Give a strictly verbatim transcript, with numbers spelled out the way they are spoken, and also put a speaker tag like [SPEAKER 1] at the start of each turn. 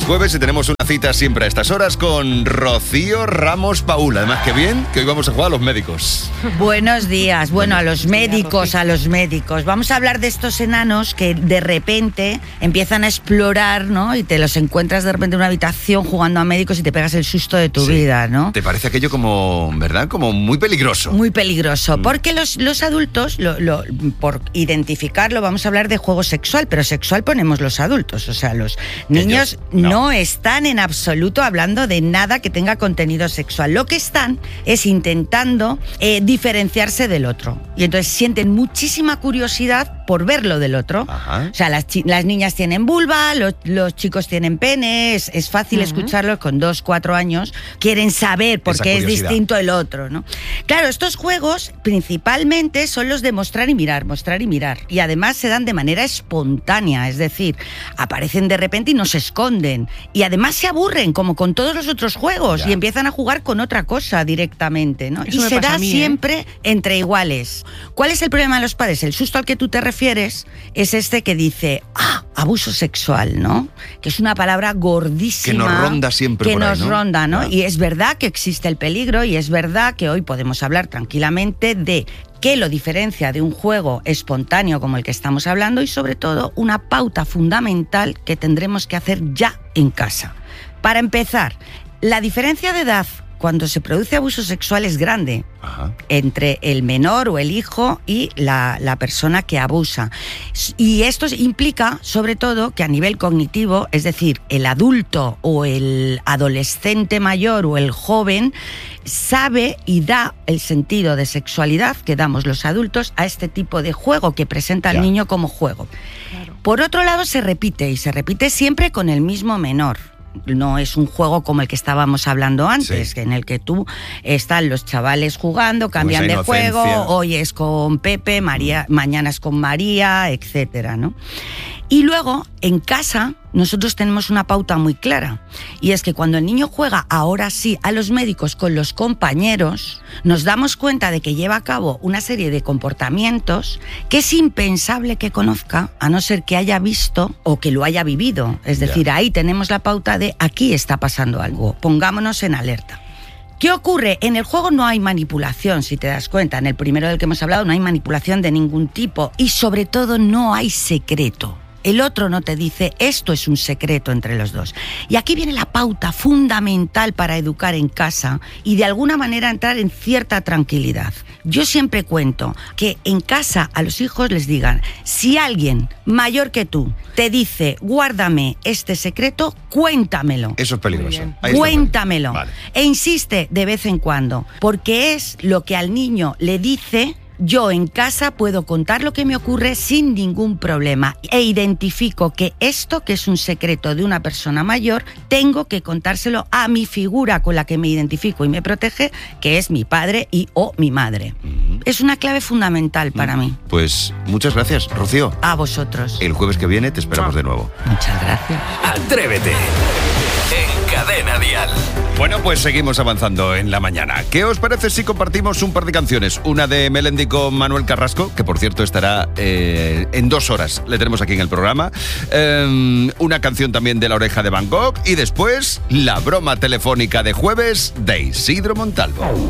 [SPEAKER 1] Es jueves y tenemos una cita siempre a estas horas con Rocío Ramos Paul. Además, qué bien que hoy vamos a jugar a los médicos.
[SPEAKER 2] Buenos días. Bueno, a los médicos, a los médicos. Vamos a hablar de estos enanos que de repente empiezan a explorar, ¿no? Y te los encuentras de repente en una habitación jugando a médicos y te pegas el susto de tu sí. vida, ¿no?
[SPEAKER 1] ¿Te parece aquello como, verdad? Como muy peligroso.
[SPEAKER 2] Muy peligroso. Mm. Porque los, los adultos, lo, lo, por identificarlo, vamos a hablar de juego sexual, pero sexual ponemos los adultos. O sea, los niños no. no están en absoluto hablando de nada que tenga contenido sexual. Lo que están es intentando eh, diferenciarse del otro. Y entonces sienten muchísima curiosidad por verlo del otro.
[SPEAKER 1] Ajá.
[SPEAKER 2] O sea, las, las niñas tienen vulva, los, los chicos tienen pene, es, es fácil uh-huh. escucharlos con dos, cuatro años. Quieren saber por Esa qué curiosidad. Es distinto el otro, ¿no? Claro, estos juegos principalmente son los de mostrar y mirar, mostrar y mirar. Y además se dan de manera espontánea, es decir, aparecen de repente y no se esconden. Y además se aburren, como con todos los otros juegos, ya. y empiezan a jugar con otra cosa directamente, ¿no? Eso y se da mí, siempre ¿eh? entre iguales. ¿Cuál es el problema de los padres? El susto al que tú te refieres es este que dice, ah, abuso sexual, ¿no? Que es una palabra gordísima.
[SPEAKER 1] Que nos ronda siempre
[SPEAKER 2] que
[SPEAKER 1] por ahí,
[SPEAKER 2] nos
[SPEAKER 1] ¿no?
[SPEAKER 2] ronda, ¿no?
[SPEAKER 1] Ah.
[SPEAKER 2] Y es verdad que existe el peligro y es verdad que hoy podemos hablar tranquilamente de qué lo diferencia de un juego espontáneo como el que estamos hablando y sobre todo una pauta fundamental que tendremos que hacer ya en casa. Para empezar, la diferencia de edad cuando se produce abuso sexual es grande. Ajá. Entre el menor o el hijo y la, la persona que abusa. Y esto implica, sobre todo, que a nivel cognitivo, es decir, el adulto o el adolescente mayor o el joven sabe y da el sentido de sexualidad que damos los adultos a este tipo de juego que presenta al niño como juego. Claro. Por otro lado, se repite y se repite siempre con el mismo menor. No es un juego como el que estábamos hablando antes, sí. en el que tú están los chavales jugando, cambian de juego, hoy es con Pepe, María, mm. mañana es con María, etcétera, ¿no? Y luego, en casa, nosotros tenemos una pauta muy clara. Y es que cuando el niño juega, ahora sí, a los médicos con los compañeros, nos damos cuenta de que lleva a cabo una serie de comportamientos que es impensable que conozca, a no ser que haya visto o que lo haya vivido. Es decir, yeah. ahí tenemos la pauta de aquí está pasando algo, pongámonos en alerta. ¿Qué ocurre? En el juego no hay manipulación, si te das cuenta. En el primero del que hemos hablado no hay manipulación de ningún tipo y sobre todo no hay secreto. El otro no te dice, esto es un secreto entre los dos. Y aquí viene la pauta fundamental para educar en casa y de alguna manera entrar en cierta tranquilidad. Yo siempre cuento que en casa a los hijos les digan, si alguien mayor que tú te dice, guárdame este secreto, cuéntamelo.
[SPEAKER 1] Eso es peligroso.
[SPEAKER 2] Cuéntamelo.
[SPEAKER 1] Vale.
[SPEAKER 2] E insiste de vez en cuando, porque es lo que al niño le dice. Yo en casa puedo contar lo que me ocurre sin ningún problema e identifico que esto, que es un secreto de una persona mayor, tengo que contárselo a mi figura con la que me identifico y me protege, que es mi padre y o mi madre. Uh-huh. Es una clave fundamental para uh-huh. mí.
[SPEAKER 1] Pues muchas gracias, Rocío.
[SPEAKER 2] A vosotros.
[SPEAKER 1] El jueves que viene te esperamos de nuevo.
[SPEAKER 2] Muchas gracias.
[SPEAKER 3] Atrévete en Cadena Dial.
[SPEAKER 1] Bueno, pues seguimos avanzando en la mañana. ¿Qué os parece si compartimos un par de canciones? Una de Melendi con Manuel Carrasco, que por cierto estará eh, en dos horas, le tenemos aquí en el programa. Eh, una canción también de La Oreja de Van Gogh y después la broma telefónica de jueves de Isidro Montalvo.